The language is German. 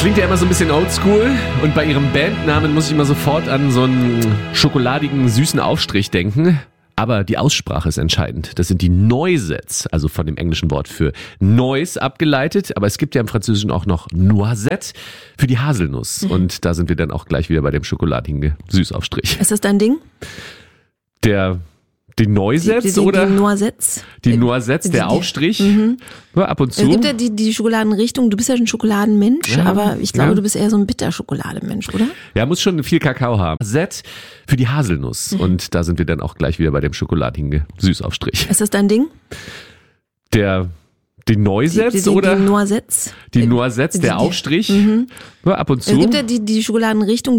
Klingt ja immer so ein bisschen oldschool und bei ihrem Bandnamen muss ich immer sofort an so einen schokoladigen, süßen Aufstrich denken. Aber die Aussprache ist entscheidend. Das sind die Noisettes, also von dem englischen Wort für Noise abgeleitet. Aber es gibt ja im Französischen auch noch Noisette für die Haselnuss. Und da sind wir dann auch gleich wieder bei dem schokoladigen Süßaufstrich. Ist das dein Ding? Die Noisettes oder? Die Noisettes. Die Noisettes, der Aufstrich. Ja, ab und zu. Es gibt ja die Schokoladenrichtung. Du bist ja ein Schokoladenmensch, Ja, aber ich glaube, ja. du bist eher so ein Bitterschokolademensch, oder? Ja, muss schon viel Kakao haben. Noisette für die Haselnuss. Und da sind wir dann auch gleich wieder bei dem schokoladigen Süßaufstrich. Ist das dein Ding? Die Noisettes oder? Die Noisettes. Die Noisettes, der Aufstrich. Ja, ab und zu. Es gibt ja die Schokoladenrichtung.